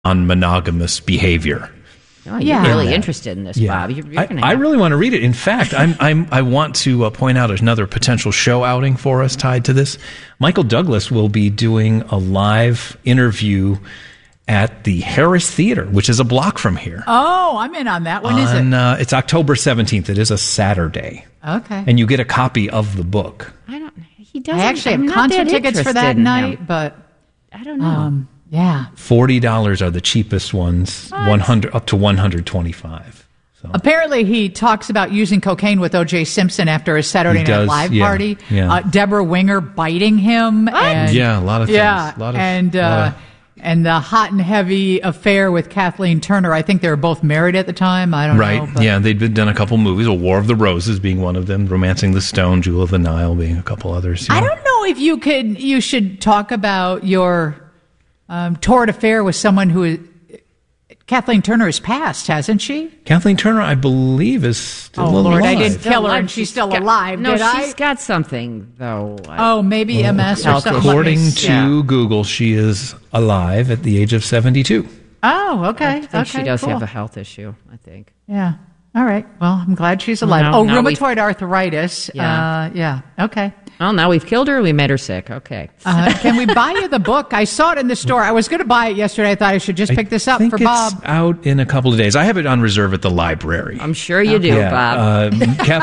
non-monogamous behavior. Oh, you're really interested in this, Bob. I really want to read it. In fact, I want to point out another potential show outing for us tied to this. Michael Douglas will be doing a live interview at the Harris Theater, which is a block from here. Oh, I'm in on that. When is it? It's October 17th. It is a Saturday. Okay. And you get a copy of the book. I actually have concert tickets for that night, but I don't know. Yeah. $40 are the cheapest ones, 100 up to $125. So. Apparently, he talks about using cocaine with O.J. Simpson after a Saturday Night Live party. Yeah. Deborah Winger biting him. And, a lot of things. Yeah, and the hot and heavy affair with Kathleen Turner. I think they were both married at the time. I don't know. Right. Yeah, they'd done a couple movies, A War of the Roses being one of them, Romancing the Stone, Jewel of the Nile being a couple others. I don't know if you should talk about your torrid affair with someone who Kathleen Turner has passed, hasn't she? Kathleen Turner, I believe, is still alive. Oh, Lord, I didn't kill her and she's still alive, No, did I? she's got something, though. Maybe MS or something. According to Google, she is alive at the age of 72. Oh, okay. I think she does have a health issue, I think. Yeah. All right. Well, I'm glad she's alive. Rheumatoid arthritis. Yeah. Okay. Well, now we've killed her. We made her sick. Okay. Can we buy you the book? I saw it in the store. I was going to buy it yesterday. I thought I should just pick this up for Bob. It's out in a couple of days. I have it on reserve at the library. I'm sure you do, Bob.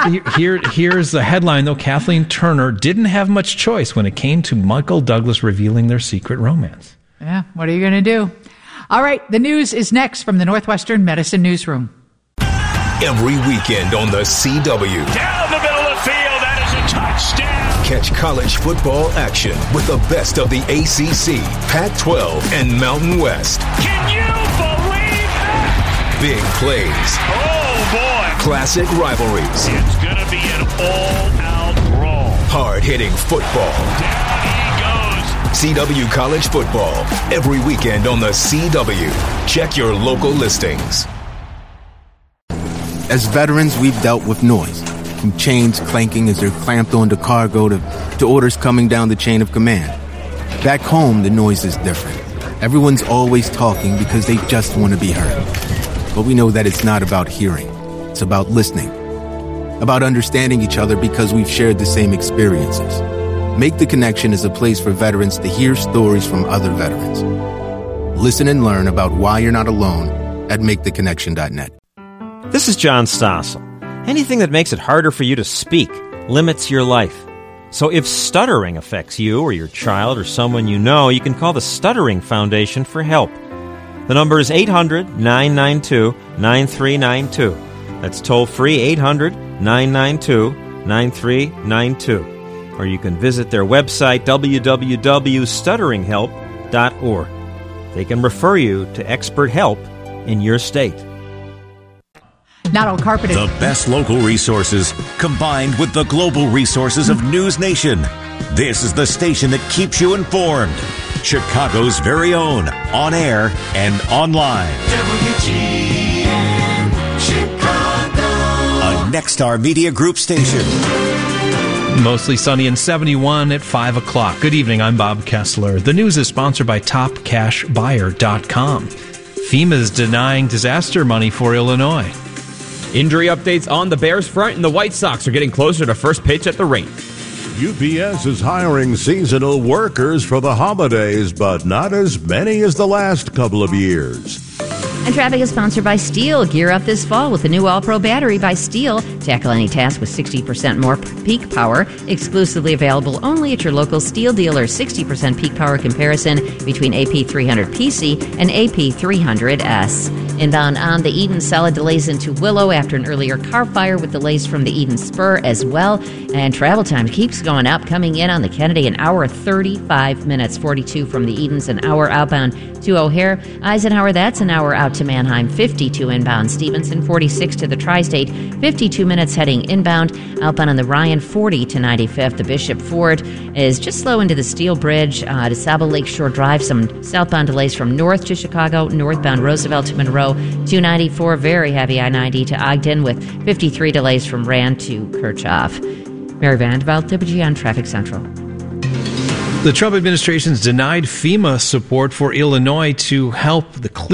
Here's the headline, though. Kathleen Turner didn't have much choice when it came to Michael Douglas revealing their secret romance. Yeah. What are you going to do? All right. The news is next from the Northwestern Medicine Newsroom. Every weekend on the CW. Down the middle of the field, that is a touchdown. Catch college football action with the best of the ACC, Pac-12, and Mountain West. Can you believe that? Big plays. Oh, boy. Classic rivalries. It's going to be an all-out brawl. Hard-hitting football. Down he goes. CW College Football. Every weekend on the CW. Check your local listings. As veterans, we've dealt with noise, from chains clanking as they're clamped onto cargo to orders coming down the chain of command. Back home, the noise is different. Everyone's always talking because they just want to be heard. But we know that it's not about hearing. It's about listening. About understanding each other because we've shared the same experiences. Make the Connection is a place for veterans to hear stories from other veterans. Listen and learn about why you're not alone at maketheconnection.net. This is John Stossel. Anything that makes it harder for you to speak limits your life. So if stuttering affects you or your child or someone you know, you can call the Stuttering Foundation for help. The number is 800-992-9392. That's toll-free 800-992-9392. Or you can visit their website, www.stutteringhelp.org. They can refer you to expert help in your state. Not all carpeted. The best local resources combined with the global resources of News Nation. This is the station that keeps you informed. Chicago's very own, on air and online. WGN Chicago. A Nexstar Media Group station. Mostly sunny and 71 at 5 o'clock. Good evening, I'm Bob Kessler. The news is sponsored by TopCashBuyer.com. FEMA is denying disaster money for Illinois. Injury updates on the Bears front, and the White Sox are getting closer to first pitch at the rink. UPS is hiring seasonal workers for the holidays, but not as many as the last couple of years. And traffic is sponsored by Steel. Gear up this fall with the new All-Pro battery by Steel. Tackle any task with 60% more peak power. Exclusively available only at your local Steel dealer. 60% peak power comparison between AP300PC and AP300S. Inbound on the Eden, solid delays into Willow after an earlier car fire with delays from the Eden Spur as well. And travel time keeps going up, coming in on the Kennedy, an hour 35 minutes, 42 from the Edens, an hour outbound to O'Hare. Eisenhower, that's an hour out to Manheim, 52 inbound. Stevenson, 46 to the Tri-State, 52 minutes heading inbound. Outbound on the Ryan, 40 to 95th. The Bishop Ford is just slow into the Steel Bridge to Sabo Lakeshore Drive. Some southbound delays from north to Chicago, northbound Roosevelt to Monroe, 294, very heavy I-90 to Ogden with 53 delays from Rand to Kirchhoff. Mary Vandeveld, WGN Traffic Central. The Trump administration's denied FEMA support for Illinois to help the